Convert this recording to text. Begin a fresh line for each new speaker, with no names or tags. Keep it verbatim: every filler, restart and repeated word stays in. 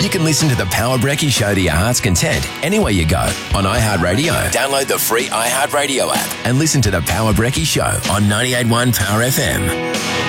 You can listen to The Power Brekkie Show to your heart's content anywhere you go on iHeartRadio. Download the free iHeartRadio app and listen to The Power Brekkie Show on ninety-eight point one Power F M.